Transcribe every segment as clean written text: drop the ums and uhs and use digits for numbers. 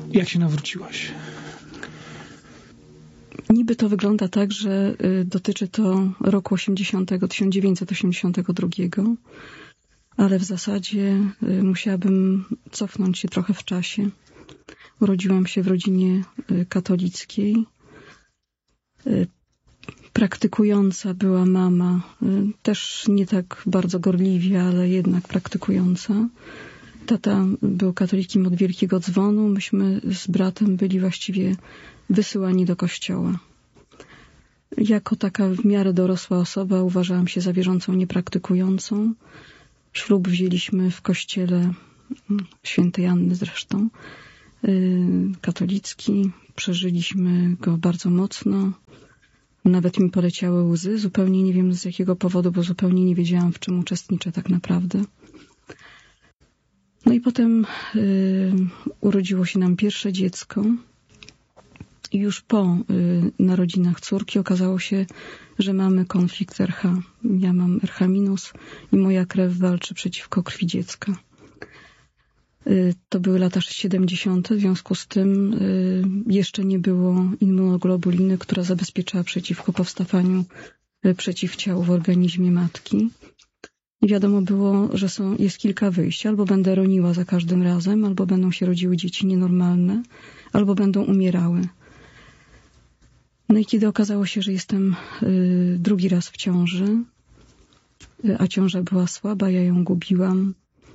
Jak się nawróciłaś? Niby to wygląda tak, że dotyczy to roku 1982, ale w zasadzie musiałabym cofnąć się trochę w czasie. Urodziłam się w rodzinie katolickiej. Praktykująca była mama, też nie tak bardzo gorliwie, ale jednak praktykująca. Tata był katolikiem od Wielkiego Dzwonu. Myśmy z bratem byli właściwie wysyłani do kościoła. Jako taka w miarę dorosła osoba uważałam się za wierzącą niepraktykującą. Ślub wzięliśmy w kościele świętej Anny zresztą, katolicki. Przeżyliśmy go bardzo mocno. Nawet mi poleciały łzy. Zupełnie nie wiem z jakiego powodu, bo zupełnie nie wiedziałam, w czym uczestniczę tak naprawdę. No i potem urodziło się nam pierwsze dziecko. I już po narodzinach córki okazało się, że mamy konflikt RH. Ja mam RH- i moja krew walczy przeciwko krwi dziecka. To były lata 70. W związku z tym jeszcze nie było immunoglobuliny, która zabezpieczała przeciwko powstawaniu przeciwciał w organizmie matki. I wiadomo było, że jest kilka wyjść. Albo będę roniła za każdym razem, albo będą się rodziły dzieci nienormalne, albo będą umierały. No i kiedy okazało się, że jestem drugi raz w ciąży, a ciąża była słaba, ja ją gubiłam,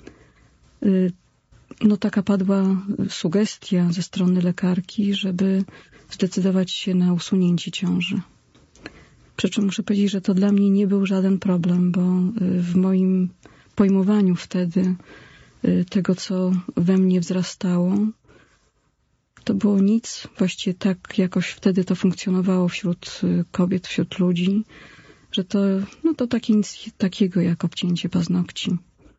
no taka padła sugestia ze strony lekarki, żeby zdecydować się na usunięcie ciąży. Przy czym muszę powiedzieć, że to dla mnie nie był żaden problem, bo w moim pojmowaniu wtedy tego, co we mnie wzrastało, to było nic. Właściwie tak jakoś wtedy to funkcjonowało wśród kobiet, wśród ludzi, że to takie nic takiego jak obcięcie paznokci.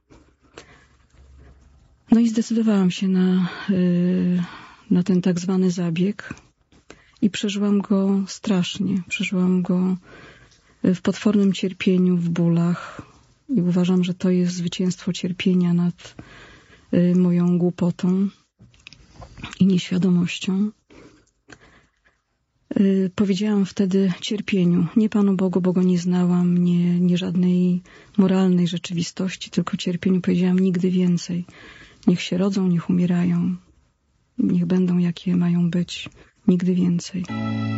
No i zdecydowałam się na ten tak zwany zabieg i przeżyłam go strasznie. Przeżyłam go w potwornym cierpieniu, w bólach i uważam, że to jest zwycięstwo cierpienia nad moją głupotą i nieświadomością. Powiedziałam wtedy cierpieniu, nie Panu Bogu, bo go nie znałam, nie żadnej moralnej rzeczywistości, tylko cierpieniu. Powiedziałam nigdy więcej. Niech się rodzą, niech umierają, niech będą jakie mają być, nigdy więcej.